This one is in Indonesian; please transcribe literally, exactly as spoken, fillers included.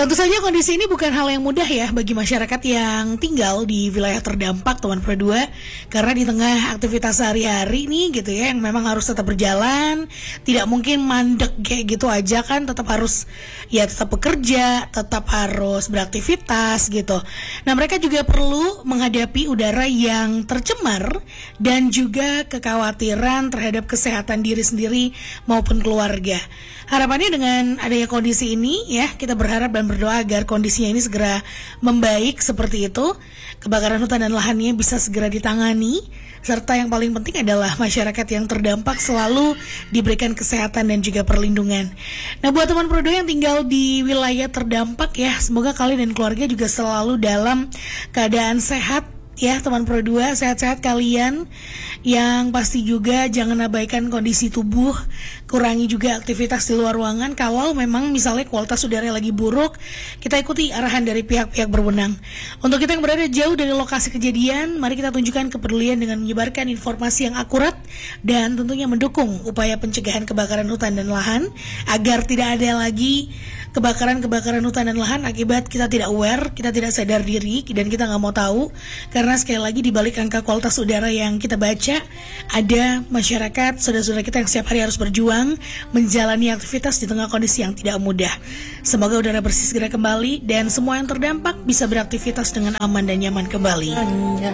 Tentu saja kondisi ini bukan hal yang mudah ya bagi masyarakat yang tinggal di wilayah terdampak teman Pro dua, karena di tengah aktivitas sehari-hari nih gitu ya yang memang harus tetap berjalan, tidak mungkin mandek kayak gitu aja kan, tetap harus ya tetap bekerja, tetap harus beraktivitas gitu. Nah, mereka juga perlu menghadapi udara yang tercemar dan juga kekhawatiran terhadap kesehatan diri sendiri maupun keluarga. Harapannya dengan adanya kondisi ini ya, kita berharap dan berdoa agar kondisinya ini segera membaik seperti itu. Kebakaran hutan dan lahannya bisa segera ditangani, serta yang paling penting adalah masyarakat yang terdampak selalu diberikan kesehatan dan juga perlindungan. Nah, buat teman Pro dua yang tinggal di wilayah terdampak ya, semoga kalian dan keluarga juga selalu dalam keadaan sehat ya teman Pro dua, sehat-sehat kalian. Yang pasti juga jangan abaikan kondisi tubuh, kurangi juga aktivitas di luar ruangan. Kalau memang misalnya kualitas udara lagi buruk, kita ikuti arahan dari pihak-pihak berwenang. Untuk kita yang berada jauh dari lokasi kejadian, mari kita tunjukkan kepedulian dengan menyebarkan informasi yang akurat dan tentunya mendukung upaya pencegahan kebakaran hutan dan lahan agar tidak ada lagi kebakaran-kebakaran hutan dan lahan akibat kita tidak aware, kita tidak sadar diri, dan kita nggak mau tahu. Karena sekali lagi di balik angka kualitas udara yang kita baca, ada masyarakat, saudara-saudara kita yang setiap hari harus berjuang menjalani aktivitas di tengah kondisi yang tidak mudah. Semoga udara bersih segera kembali dan semua yang terdampak bisa beraktivitas dengan aman dan nyaman kembali.